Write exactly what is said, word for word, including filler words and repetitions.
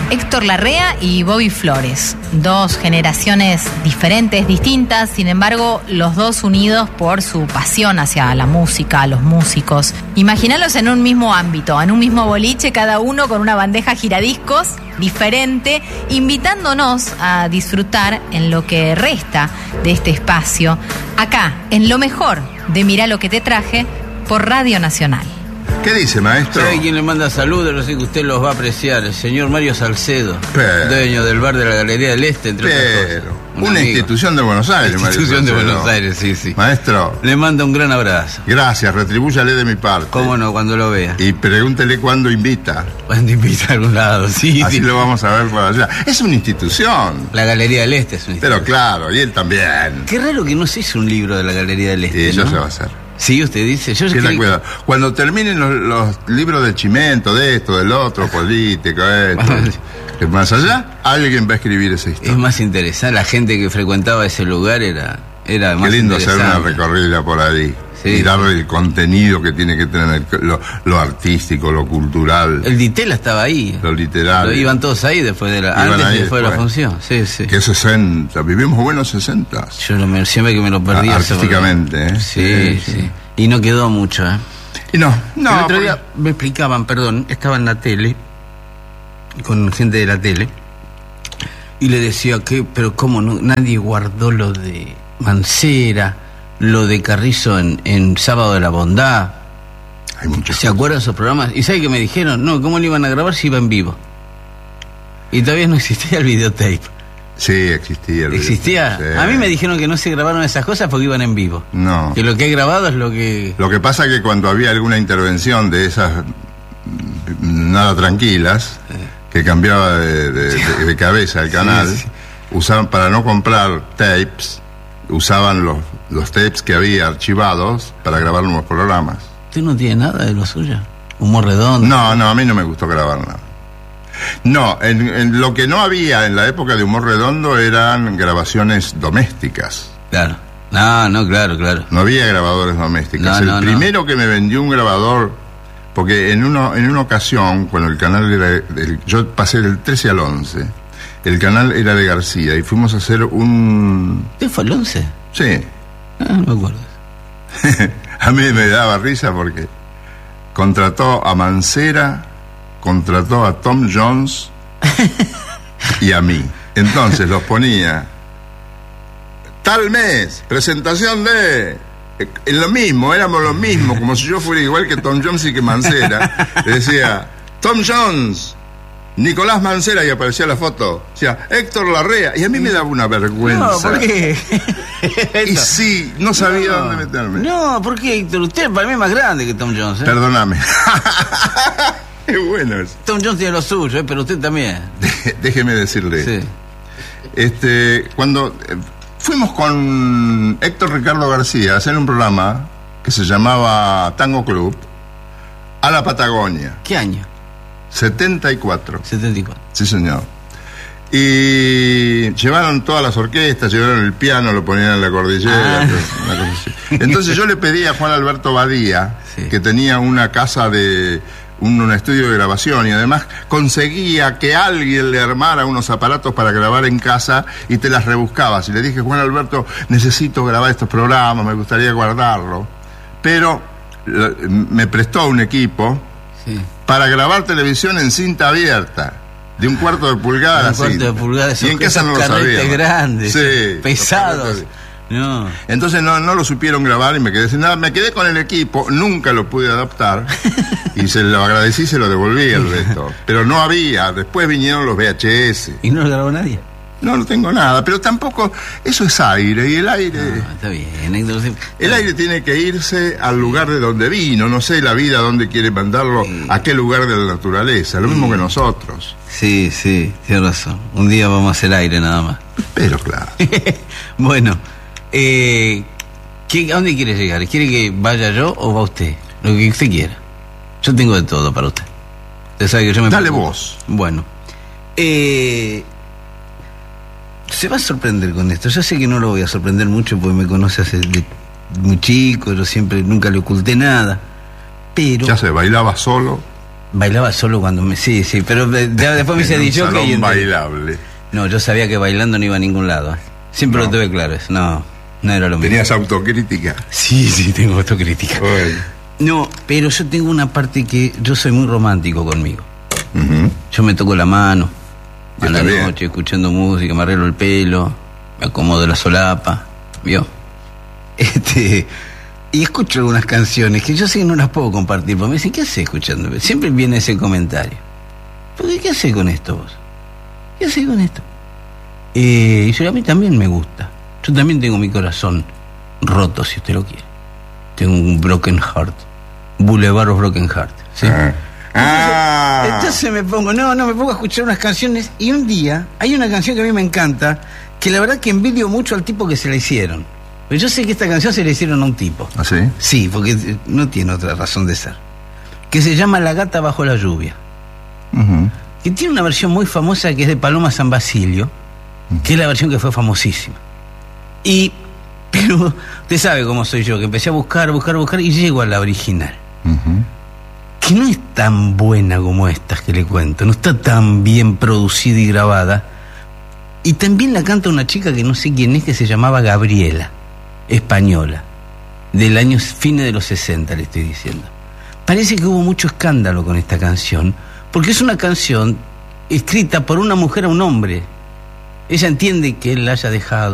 Héctor Larrea y Bobby Flores, dos generaciones diferentes, distintas, sin embargo, los dos unidos por su pasión hacia la música, los músicos. Imaginalos en un mismo ámbito, en un mismo boliche, cada uno con una bandeja giradiscos diferente, invitándonos a disfrutar en lo que resta de este espacio, acá, en lo mejor de Mirá lo que te traje, por Radio Nacional. ¿Qué dice, maestro? ¿Sabe quién le manda saludos? Yo sé que usted los va a apreciar. El señor Mario Salcedo, pero, dueño del bar de la Galería del Este, entre pero, otras cosas. Un una amigo. institución de Buenos Aires, Una institución Mario de Salcedo. Buenos Aires, sí, sí. Maestro, le manda un gran abrazo. Gracias, retribúyale de mi parte. Cómo no, cuando lo vea. Y pregúntele cuándo invita. Cuando invita a algún lado, sí. Así sí. lo vamos a ver por allá. Es una institución. La Galería del Este es una institución. Pero claro, y él también. Qué raro que no se hizo un libro de la Galería del Este, Y eso ¿no? se va a hacer. Sí, usted dice. Yo Tenga creí- cuidado. Cuando terminen los, los libros de Chimento, de esto, del otro, político, esto, que más allá, alguien va a escribir esa historia. Es más interesante. La gente que frecuentaba ese lugar era, era más Qué lindo hacer interesante. una recorrida por ahí. Sí. Y darle el contenido que tiene que tener, lo, lo artístico, lo cultural, El Ditela estaba ahí. lo literal. Lo iban todos ahí después de la, Iban antes ahí y después de la después. función. Sí, sí. Que sesenta, vivimos buenos sesenta. Yo no me, siempre que me lo perdí. Ah, eso- artísticamente, ¿eh? Sí, sí, sí. Y no quedó mucho, ¿eh? Y no, no. El otro porque- día me explicaban, perdón, estaba en la tele, con gente de la tele, y le decía que, pero cómo no, nadie guardó lo de Mancera, lo de Carrizo en, en Sábado de la Bondad. Hay muchos. ¿Se acuerdan de esos programas? ¿Y sabe que me dijeron? No, ¿cómo lo iban a grabar si iba en vivo? Y todavía no existía el videotape. Sí, existía. el ¿Existía? video, sí. A mí me dijeron que no se grabaron esas cosas porque iban en vivo. No. Que lo que he grabado es lo que... Lo que pasa es que cuando había alguna intervención de esas mm, nada tranquilas, que cambiaba de, de- de- de cabeza el canal, Sí, sí. usaban, para no comprar tapes, usaban los, los tapes que había archivados para grabar nuevos programas. ¿Usted no tiene nada de lo suyo? Humor redondo. No, no, a mí no me gustó grabar nada. No, en, en lo que no había en la época de Humor Redondo eran grabaciones domésticas. Claro. No, no, claro, claro. No había grabadores domésticos. No, el no, no. primero que me vendió un grabador, porque en uno, en una ocasión, cuando el canal era, del- yo pasé del trece al once, el canal era de García y fuimos a hacer un... ¿Usted fue el once? Sí, Ah, no me acuerdo. a mí me daba risa porque contrató a Mancera, contrató a Tom Jones y a mí. Entonces los ponía tal mes, presentación de... En lo mismo, éramos lo mismo, como si yo fuera igual que Tom Jones y que Mancera. Le decía, Tom Jones, Nicolás Mancera, y aparecía la foto. Decía, Héctor Larrea. Y a mí me daba una vergüenza. No, ¿por qué? Y sí, no sabía No. dónde meterme. No, ¿por qué, Héctor? Usted para mí es más grande que Tom Jones, ¿eh? Perdóname. Qué bueno eso. Tom Jones tiene lo suyo, ¿eh? Pero usted también. Déjeme decirle. Sí. Este, cuando eh, fuimos con Héctor Ricardo García a hacer un programa que se llamaba Tango Club a la Patagonia, ¿Qué año? setenta y cuatro. setenta y cuatro. Sí, señor. Y llevaron todas las orquestas, llevaron el piano, lo ponían en la cordillera, Ah. una cosa así. Entonces yo le pedí a Juan Alberto Badía, Sí. que tenía una casa de un, un estudio de grabación y además conseguía que alguien le armara unos aparatos para grabar en casa y te las rebuscabas. Y le dije, Juan Alberto, necesito grabar estos programas, me gustaría guardarlo. Pero lo- me prestó un equipo Sí. para grabar televisión en cinta abierta, de un cuarto de pulgada. Un la cuarto cinta. de pulgada, esos- Y en casa no lo esos carretes sabíamos. grandes, Sí, pesados. los carretes. No. Entonces no, no lo supieron grabar y me quedé sin nada. Me quedé con el equipo, nunca lo pude adaptar y se lo agradecí y se lo devolví el resto. Pero no había, después vinieron los V H S. ¿Y no lo grabó nadie? No, no tengo nada, pero tampoco, eso es aire y el aire... No, está bien, Héctor. sí. El aire tiene que irse al lugar de donde vino, no sé la vida dónde quiere mandarlo, Sí. a qué lugar de la naturaleza, lo mismo que nosotros. Sí, sí, tiene razón. Un día vamos a hacer aire nada más. Pero claro. Bueno, eh, ¿qué- ¿a dónde quiere llegar? ¿Quiere que vaya yo o va usted? Lo que usted quiera. Yo tengo de todo para usted. Usted sabe que yo me Dale preocupo. vos. Bueno, eh, se va a sorprender con esto. Yo sé que no lo voy a sorprender mucho porque me conoce hace de muy chico. Yo siempre, nunca le oculté nada. Pero Ya se bailaba solo. Bailaba solo cuando me... Sí, sí, pero ya después me hice dicho que... Un bailable. No, yo sabía que bailando no iba a ningún lado. Siempre No. lo tuve claro. eso. No, no era lo mismo. ¿Tenías autocrítica? Sí, sí, tengo autocrítica. Bueno. No, pero yo tengo una parte que yo soy muy romántico conmigo. Ujú. Yo me toco la mano a Está la bien. noche escuchando música, me arreglo el pelo, me acomodo la solapa, ¿vio? Este, y escucho algunas canciones que yo sé que no las puedo compartir, porque me dicen, ¿qué haces escuchando? Siempre viene ese comentario. ¿Por qué, qué haces con esto vos? ¿Qué haces con esto? Eh, y yo, a mí también me gusta. Yo también tengo mi corazón roto, si usted lo quiere. Tengo un broken heart. Boulevard of Broken Heart. ¿sí? Ah. Ah. Entonces me pongo, no, no, me pongo a escuchar unas canciones y un día hay una canción que a mí me encanta, que la verdad que envidio mucho al tipo que se la hicieron. Pero yo sé que esta canción se la hicieron a un tipo. ¿Ah, sí? Sí, porque no tiene otra razón de ser. Que se llama La gata bajo la lluvia. Ujú. Que tiene una versión muy famosa que es de Paloma San Basilio, que es la versión que fue famosísima. Y, pero usted sabe cómo soy yo, que empecé a buscar, buscar, buscar y llego a la original. Ujú. Que no es tan buena como estas que le cuento, no está tan bien producida y grabada. Y también la canta una chica que no sé quién es, que se llamaba Gabriela, española, del año fines de los sesenta, le estoy diciendo. Parece que hubo mucho escándalo con esta canción, porque es una canción escrita por una mujer a un hombre. Ella entiende que él la haya dejado.